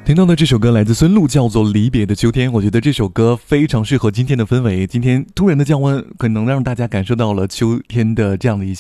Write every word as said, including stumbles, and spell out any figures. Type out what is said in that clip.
听到的这首歌来自孙露，叫做《离别的秋天》。我觉得这首歌非常适合今天的氛围。今天突然的降温，可能让大家感受到了秋天的这样的一些